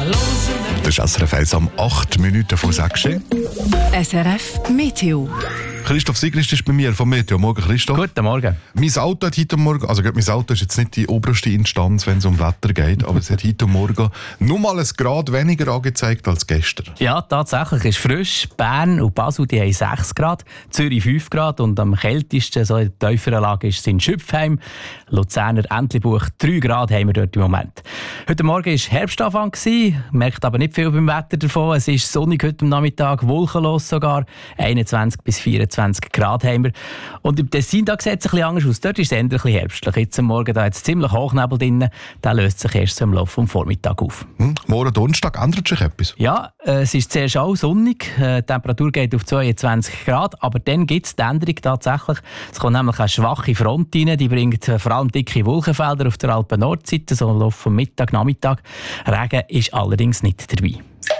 Das ist SRF 1 am 8 Minuten vor 6. SRF Meteo. Christoph Sigrist ist bei mir vom Meteo. Morgen, Christoph. Guten Morgen. Mein Auto hat heute Morgen, also mein Auto ist jetzt nicht die oberste Instanz, wenn es um Wetter geht, aber es hat heute Morgen nur mal ein Grad weniger angezeigt als gestern. Ja, tatsächlich ist frisch. Bern und Basel die haben 6 Grad, Zürich 5 Grad und am kältesten, so in der tieferen Lage, ist es in Schüpfheim. Luzerner Entlebuch 3 Grad haben wir dort im Moment. Heute Morgen war Herbstanfang, merkt aber nicht viel beim Wetter davon. Es ist sonnig heute am Nachmittag, wolkenlos sogar, 21 bis 24 Grad haben wir. Und im Tessin da sieht es ein bisschen anders aus. Dort ist es eher ein bisschen herbstlich. Jetzt am Morgen da jetzt ziemlich Hochnebel drin. Der löst sich erst so im Laufe des Vormittags auf. Morgen Donnerstag ändert sich etwas? Ja, es ist zuerst auch sonnig. Die Temperatur geht auf 22 Grad. Aber dann gibt es die Änderung tatsächlich. Es kommt nämlich eine schwache Front rein. Die bringt vor allem dicke Wolkenfelder auf der Alpen-Nordseite, so im Laufe vom Mittag, Nachmittag. Regen ist allerdings nicht dabei.